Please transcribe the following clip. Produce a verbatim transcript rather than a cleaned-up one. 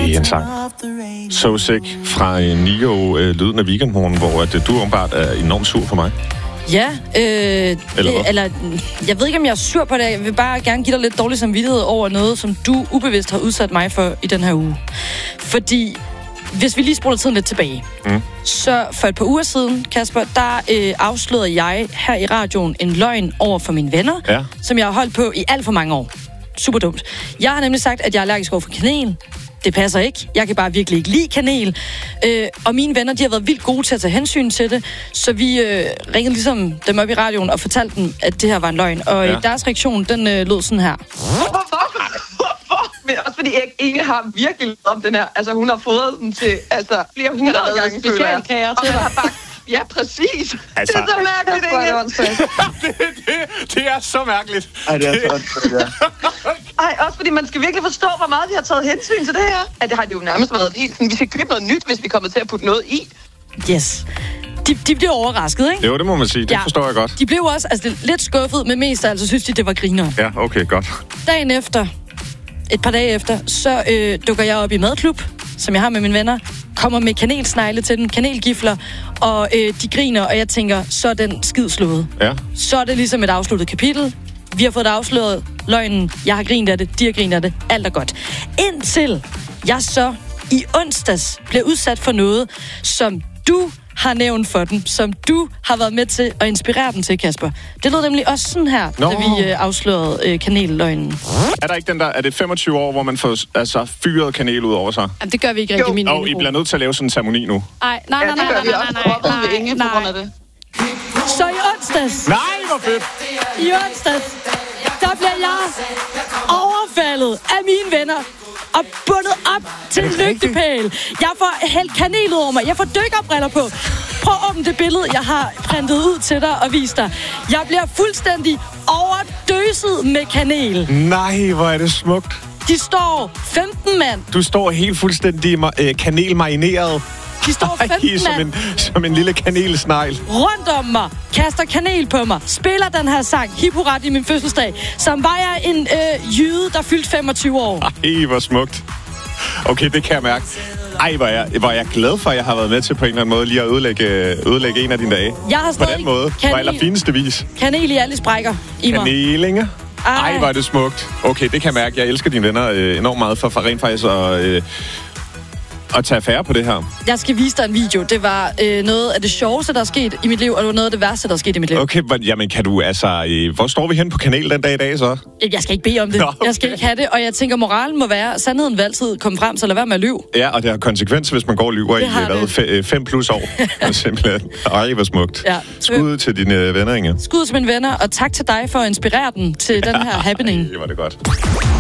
en sang. So Sick fra Nio, øh, lyden af Weekendmorgen, hvor at, du åbenbart er enormt sur på mig. Ja, øh, eller, eller jeg ved ikke, om jeg er sur på det. Jeg vil bare gerne give dig lidt dårlig samvittighed over noget, som du ubevidst har udsat mig for i den her uge. Fordi, hvis vi lige spoler tiden lidt tilbage, mm. så for et par uger siden, Kasper, der øh, afslørede jeg her i radioen en løgn over for mine venner, ja. som jeg har holdt på i alt for mange år. Super dumt. Jeg har nemlig sagt, at jeg er allergisk over for kanel. Det passer ikke. Jeg kan bare virkelig ikke lide kanel. Øh, og mine venner, de har været vildt gode til at tage hensyn til det, så vi øh, ringede ligesom dem op i radioen og fortalte dem, at det her var en løgn. Og ja. deres reaktion, den øh, lød sådan her. Men også fordi Inge har virkelig om den her. Altså, hun har fået den til altså, flere hundrede gange, føler jeg. Kager til. Og man har bare... Ja, præcis. Altså, det er så mærkeligt, Inge. det, det, det er så mærkeligt. Ej, det er så ondt, ja. Ej, også fordi man skal virkelig forstå, hvor meget de har taget hensyn til det her. At det har jo nærmest været helt sådan, vi skal købe noget nyt, hvis vi kommer til at putte noget i. Yes. De, de blev overrasket, ikke? Jo, det må man sige. Det ja. forstår jeg godt. De blev også altså, lidt skuffet, men mest altså synes de, det var griner. Ja, okay, godt. Dagen efter, et par dage efter, så øh, dukker jeg op i madklub, som jeg har med mine venner, kommer med kanelsnegle til den, kanelgifler, og øh, de griner, og jeg tænker, så er den skid slået. Ja. Så er det ligesom et afsluttet kapitel. Vi har fået det afsløret, løgnen, jeg har grint af det, de har grint af det, alt er godt. Indtil jeg så i onsdags blev udsat for noget, som du har nævnt for dem, som du har været med til at inspirere dem til, Kasper. Det lød nemlig også sådan her, Nå. da vi øh, afslørede øh, kanelløgnen. Er der ikke den der, er det femogtyve år, hvor man får altså, fyret kanel ud over sig? Jamen, det gør vi ikke rigtig i min Og I bliver nødt til at lave sådan en ceremoni nu. Ej, nej, nej, nej, nej, nej, nej, nej, nej, Inge på grund af det. Så i onsdags... Nej, hvor fedt! I onsdags, der bliver jeg overfaldet af mine venner og bundet op til en lygtepæl. Jeg får hældt kanel over mig. Jeg får dykkerbriller på. Prøv at åbne det billede, jeg har printet ud til dig og vist dig. Jeg bliver fuldstændig overdøset med kanel. Nej, hvor er det smukt. De står femten mand. Du står helt fuldstændig øh, kanelmarineret. De står femten Ej, som mand. en, som en lille kanelsnegl. Rundt om mig, kaster kanel på mig, spiller den her sang, hip hurra i min fødselsdag, som var jeg en øh, jyde, der fyldte femogtyve år. Ej, hvor smukt. Okay, det kan jeg mærke. Ej, hvor er jeg, hvor er jeg glad for, at jeg har været med til på en eller anden måde lige at ødelægge, ødelægge en af dine dage. Jeg har stadig på den måde. kanel, på allerfineste vis. Kanel i alle sprækker i mig. Kanelinge. Ej, hvor er det smukt. Okay, det kan jeg mærke. Jeg elsker dine venner øh, enormt meget for, for rent faktisk at... Øh, at tage affære på det her. Jeg skal vise dig en video. Det var øh, noget af det sjoveste, der er sket i mit liv, og det var noget af det værste, der er sket i mit liv. Okay, men, jamen kan du altså... Øh, hvor står vi hen på kanel den dag i dag, så? Jeg skal ikke bede om det. Nå, okay. Jeg skal ikke have det, og jeg tænker, moralen må være, sandheden vil altid komme frem, så lad være med at lyve. Ja, og det har konsekvenser, hvis man går og lyver i hvad, fem plus år. Simpelthen. Ej, hvor smukt. Ja. Skud til dine venner, Inge. Skud til mine venner, og tak til dig for at inspirere dem til ja, den her happening. Det var det godt.